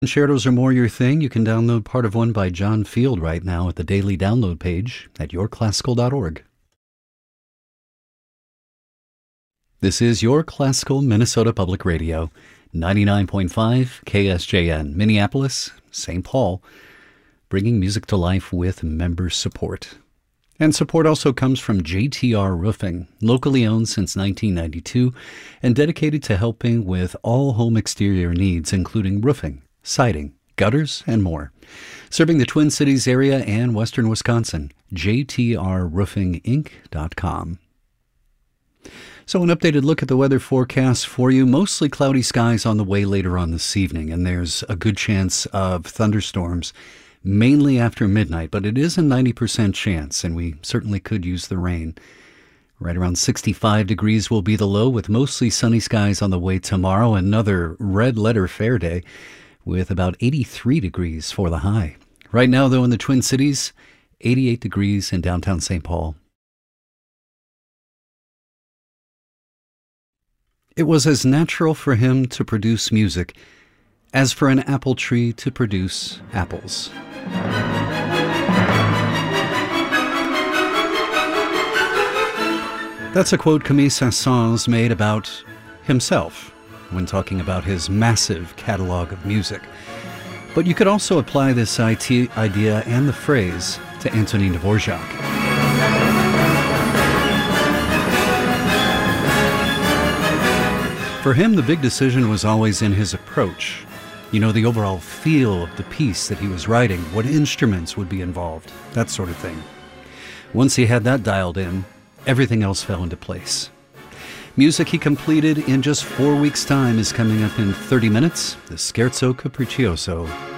Concertos are more your thing. You can download part of one by John Field right now at the daily download page at yourclassical.org. This is Your Classical Minnesota Public Radio, 99.5 KSJN, Minneapolis, St. Paul, bringing music to life with member support. And support also comes from JTR Roofing, locally owned since 1992 and dedicated to helping with all home exterior needs, including roofing, siding, gutters, and more. Serving the Twin Cities area and western Wisconsin, jtrroofinginc.com. So an updated look at the weather forecast for you. Mostly cloudy skies on the way later on this evening, and there's a good chance of thunderstorms, mainly after midnight, but it is a 90% chance, and we certainly could use the rain. Right around 65 degrees will be the low, with mostly sunny skies on the way tomorrow. Another red letter fair day, with about 83 degrees for the high. Right now, though, in the Twin Cities, 88 degrees in downtown St. Paul. It was as natural for him to produce music as for an apple tree to produce apples. That's a quote Camille Saint-Saëns made about himself when talking about his massive catalog of music. But you could also apply this idea and the phrase to Antonin Dvorak. For him, the big decision was always in his approach. You know, the overall feel of the piece that he was writing, what instruments would be involved, that sort of thing. Once he had that dialed in, everything else fell into place. Music he completed in just 4 weeks' time is coming up in 30 minutes, the Scherzo Capriccioso